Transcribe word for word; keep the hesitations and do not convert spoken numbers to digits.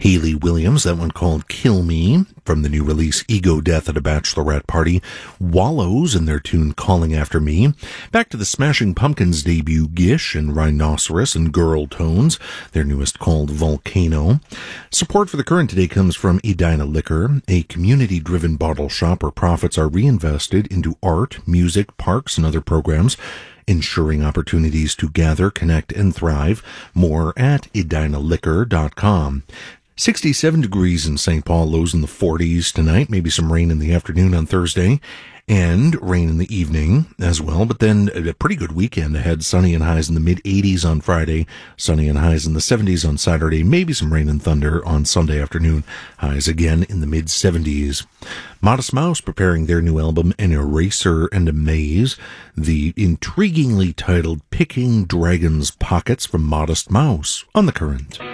Hayley Williams, that one called Kill Me, from the new release Ego Death at a Bachelorette Party. Wallows and their tune Calling After Me. Back to the Smashing Pumpkins debut Gish and Rhinoceros and Girl Tones, their newest called Volcano. Support for the current today comes from Edina Liquor, a community-driven bottle shop where profits are reinvested into art, music, parks, and other programs, ensuring opportunities to gather, connect, and thrive. More at edina liquor dot com. sixty-seven degrees in Saint Paul, lows in the forties tonight, maybe some rain in the afternoon on Thursday, and rain in the evening as well, but then a pretty good weekend ahead. Sunny and highs in the mid-eighties on Friday, sunny and highs in the seventies on Saturday, maybe some rain and thunder on Sunday afternoon, highs again in the mid-seventies. Modest Mouse preparing their new album An Eraser and a Maze, the intriguingly titled Picking Dragon's Pockets from Modest Mouse on The Current.